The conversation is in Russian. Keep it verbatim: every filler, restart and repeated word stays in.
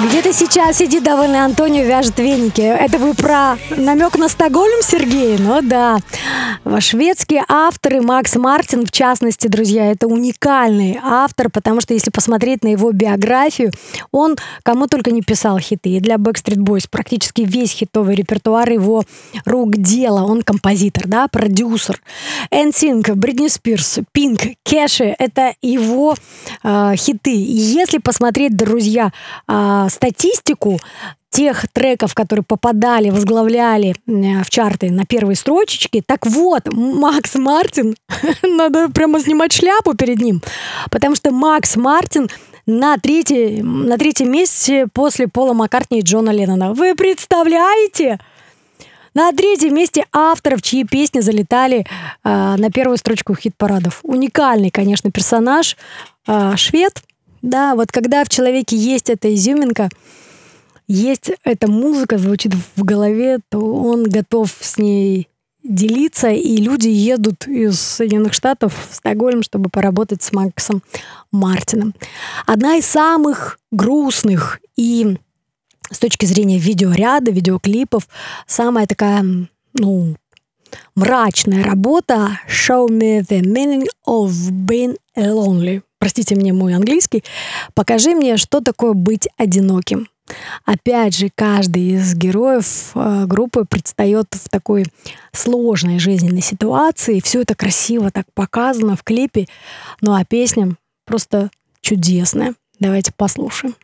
Где-то сейчас сидит довольный Антонио, вяжет веники. Это вы про намек на Стокгольм, Сергей? Ну да. Шведские авторы, Макс Мартин, в частности, друзья, это уникальный автор, потому что если посмотреть на его биографию, он кому только не писал хиты. И для Backstreet Boys практически весь хитовый репертуар его рук дело. Он композитор, да, продюсер. эн синк, Бритни Спирс, Пинк, Кэши — это его э, хиты. И если посмотреть, друзья, э, статистику тех треков, которые попадали, возглавляли в чарты на первые строчечки, так вот, Макс Мартин, надо прямо снимать шляпу перед ним, потому что Макс Мартин на, третий, на третьем месте после Пола Маккартни и Джона Леннона. Вы представляете? На третьем месте авторов, чьи песни залетали э, на первую строчку хит-парадов. Уникальный, конечно, персонаж, э, швед. Да, вот когда в человеке есть эта изюминка, есть эта музыка, звучит в голове, то он готов с ней делиться, и люди едут из Соединенных Штатов в Стокгольм, чтобы поработать с Максом Мартином. Одна из самых грустных и с точки зрения видеоряда, видеоклипов, самая такая, ну, мрачная работа «Show me the meaning of being lonely». Простите мне мой английский. «Покажи мне, что такое быть одиноким». Опять же, каждый из героев э, группы предстает в такой сложной жизненной ситуации. Все это красиво так показано в клипе. Ну а песня просто чудесная. Давайте послушаем.